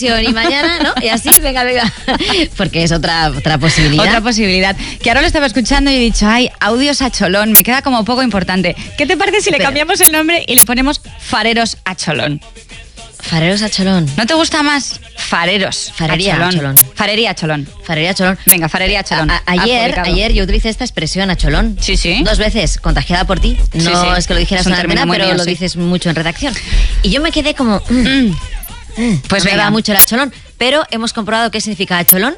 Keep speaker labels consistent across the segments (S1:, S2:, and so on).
S1: televisión y mañana, ¿no? Y así, venga. Porque es otra posibilidad.
S2: Otra posibilidad. Que ahora lo estaba escuchando y he dicho, ay, audios a Cholón, me queda como poco importante. ¿Qué te parece si le cambiamos el nombre y le ponemos Fareros a Cholón?
S1: Fareros a Cholón.
S2: ¿No te gusta más? Fareros.
S1: Farería a Cholón.
S2: Farería a Cholón.
S1: Farería a Cholón.
S2: Venga, farería a Cholón.
S1: Ayer yo utilicé esta expresión a Cholón.
S2: Sí.
S1: 2 veces, contagiada por ti. No
S2: Sí.
S1: es que lo dijeras en la antena, pero lo dices mucho en redacción. Y yo me quedé como...
S2: Pues
S1: me va mucho la Cholón. Pero hemos comprobado qué significa Cholón.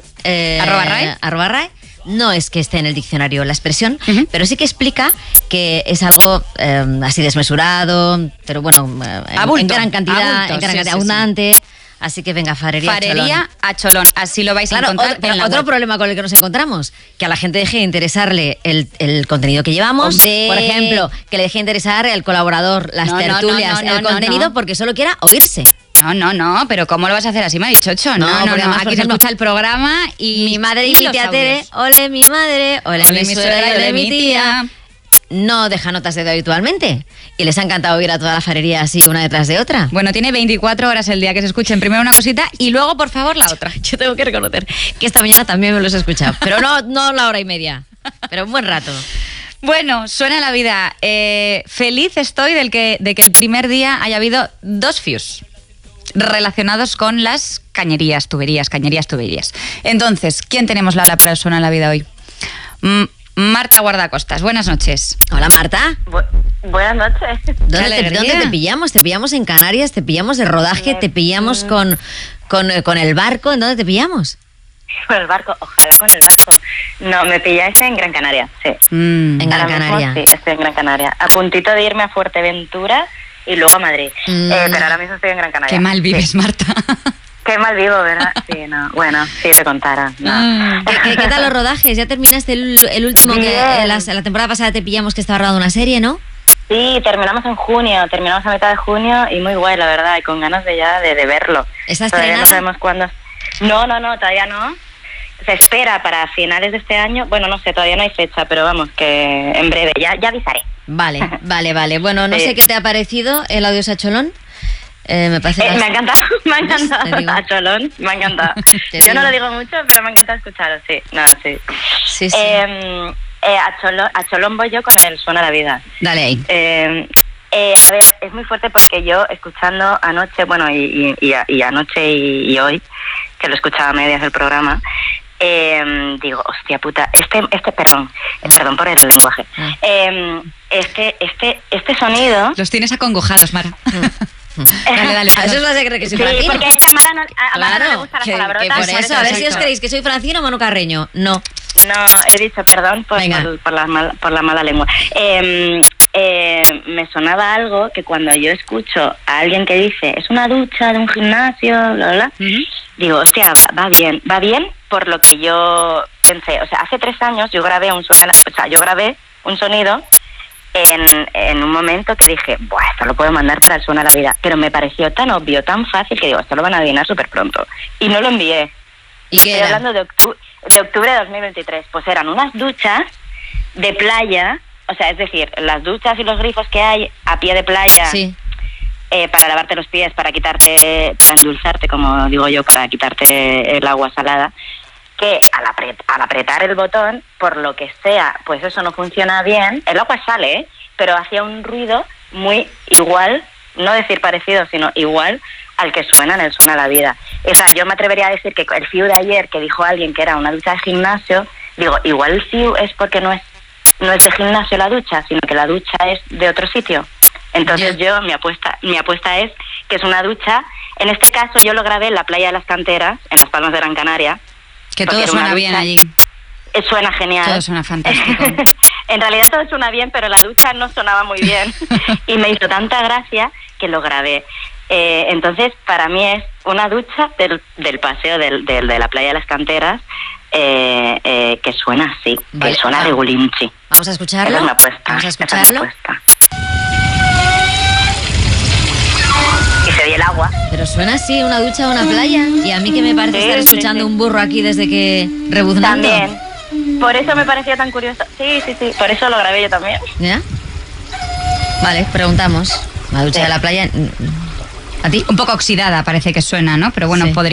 S2: @RAE.
S1: @RAE. No es que esté en el diccionario la expresión, pero sí que explica que es algo así desmesurado, pero bueno, en gran cantidad, abundante. Sí. Así que venga, farería
S2: a Cholón. Así lo vais a encontrar en la
S1: otro
S2: web.
S1: problema con el que nos encontramos, que a la gente deje de interesarle el contenido que llevamos. ¡Hombre! Por ejemplo, que le deje de interesar el colaborador, las tertulias, el contenido, porque solo quiera oírse.
S2: No, pero ¿cómo lo vas a hacer así, Marichocho? No. Aquí se escucha el programa y...
S1: Mi madre y mi tía Tere, ole mi madre, ole mi suegra y ole mi tía. No deja notas de dedo habitualmente. Y les ha encantado oír a toda la farería así, una detrás de otra.
S2: Bueno, tiene 24 horas el día que se escuchen primero una cosita y luego, por favor, la otra.
S1: Yo tengo que reconocer que esta mañana también me los he escuchado. Pero no la hora y media, pero un buen rato.
S2: Bueno, suena la vida. Feliz estoy de que el primer día haya habido 2 views relacionados con las cañerías, tuberías. Entonces, ¿quién tenemos la para el Suena la Vida hoy? Marta Guardacostas, buenas noches.
S1: Hola, Marta.
S3: Buenas noches.
S1: ¿Dónde te pillamos? ¿Te pillamos en Canarias? ¿Te pillamos de rodaje? ¿Te pillamos con el barco? ¿En dónde te pillamos?
S3: Con el barco, ojalá con el barco. No, me pilláis en Gran Canaria, sí.
S1: En Gran Canaria.
S3: Sí, estoy en Gran Canaria. A puntito de irme a Fuerteventura y luego a Madrid. Pero ahora mismo estoy en Gran Canaria.
S2: Qué mal vives, sí. Marta.
S3: Qué mal vivo, ¿verdad? Sí, no. Bueno, si te contara. No.
S1: ¿Qué tal los rodajes? ¿Ya terminaste el último que la temporada pasada te pillamos que estaba rodando una serie, no?
S3: Sí, terminamos en junio, terminamos a mitad de junio y muy guay, la verdad, y con ganas de verlo.
S1: ¿Está
S3: todavía
S1: estrenada?
S3: No sabemos cuándo. No, todavía no. Se espera para finales de este año. Bueno, no sé, todavía no hay fecha, pero vamos, que en breve, ya avisaré.
S1: Vale. Bueno, no sé qué te ha parecido el audio a Cholón. Me parece
S3: me ha encantado, a Cholón, me ha encantado. Yo no lo digo mucho, pero me encanta escucharlo, sí. Sí. A Cholón voy yo con el Suena la Vida.
S1: Dale ahí.
S3: A ver, es muy fuerte porque yo escuchando anoche, bueno, y anoche y hoy, que lo escuchaba a medias del programa, digo, hostia puta, perdón por el lenguaje. Este sonido...
S2: Los tienes acongojados, Mara. Dale.
S1: Eso es la secreta que soy francino.
S3: Sí, porque es que a Mara no le gustan las palabrotas.
S1: Por eso, a ver si os creéis que soy francino o monocarreño. No,
S3: he dicho perdón por la mala lengua. Me sonaba algo que cuando yo escucho a alguien que dice es una ducha de un gimnasio, bla, bla, digo, hostia, va bien por lo que yo pensé. O sea, hace 3 años yo grabé un sonido en un momento que dije, buah, esto lo puedo mandar para el Suena la Vida, pero me pareció tan obvio, tan fácil, que digo, esto lo van a adivinar súper pronto. Y no lo envié.
S1: ¿Y
S3: estoy hablando de octubre de 2023. Pues eran unas duchas de playa, o sea, es decir, las duchas y los grifos que hay a pie de playa,
S1: sí.
S3: Para lavarte los pies, para endulzarte, como digo yo, para quitarte el agua salada, que al apretar el botón, por lo que sea, pues eso no funciona bien. El agua sale, pero hacía un ruido muy igual, no decir parecido, sino igual al que suena en el Suena la Vida. O sea, yo me atrevería a decir que el FIU de ayer, que dijo alguien que era una ducha de gimnasio, digo, igual el FIU es porque no es de gimnasio la ducha, sino que la ducha es de otro sitio. Entonces mi apuesta es que es una ducha. En este caso yo lo grabé en la playa de las Canteras, en Las Palmas de Gran Canaria.
S2: Que todo suena bien allí.
S3: Suena genial.
S2: Todo suena fantástico.
S3: En realidad todo suena bien, pero la ducha no sonaba muy bien. Y me hizo tanta gracia que lo grabé. Entonces, para mí es una ducha del paseo de la playa de las Canteras, que suena así, vale, que suena de Gulinchi.
S1: Vamos a escucharlo.
S3: Esa es mi apuesta.
S1: Vamos a escucharlo.
S3: Y se oye el agua.
S1: Pero suena así, una ducha de una playa. Y a mí que me parece estar escuchando un burro aquí desde que rebuznando.
S3: También. Por eso me parecía tan curioso. Sí. Por eso lo grabé yo también.
S1: ¿Ya? Vale, preguntamos. La ducha de la playa...
S2: ¿A ti? Un poco oxidada parece que suena, ¿no? Pero bueno, podría...